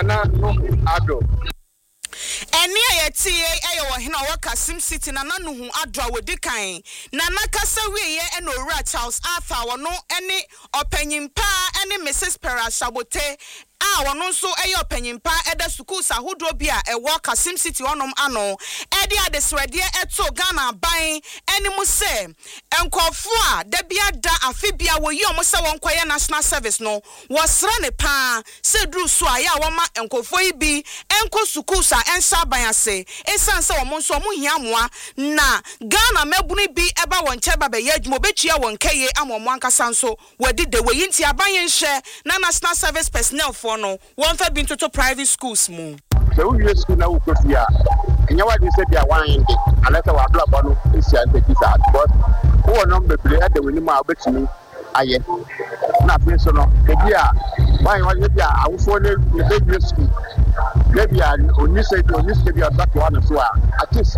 Nana Ado. Eni ayeti ayo hina waka Sim City Nana Nuhu Adwa wedi kan Nana kasa wiye eno owura Charles Arthur wono ene opanyimpa ene Mrs. Perashabote wono nso eyo opanyimpa eda schools ahodo bia ewo Kasim City wonom ano ede adesrede eto Ghana ban ene mu se enkofo a da bia da afebia wo yi omo se won kwaye national service no wosra ne pa se dru so a ya woma enkofo yi bi enko schools a ensha ban ase esan se wo nso mo hia moa na Ghana mabuni bi eba won cheba be yadwuma betua won kaye amomo ankasa nso wadi de we yinti aban yenhye na national service personnel for no one fa bin to private schools mu so we school na ukofia enya wadi se dia wan inde alaka wa bla bano esi ante kisa but wo no bebre ade woni ma obetimi aye na fe so no bia wan wadi bia awufo ne be school bia oni se bia that one so at least